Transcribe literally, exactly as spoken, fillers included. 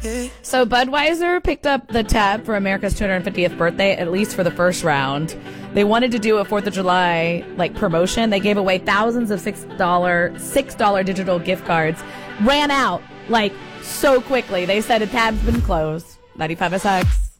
So Budweiser picked up the tab for America's two hundred fiftieth birthday, at least for the first round. They wanted to do a fourth of July like promotion. They gave away thousands of six dollar six dollar digital gift cards. Ran out like so quickly. They said a tab's been closed. ninety-five S X.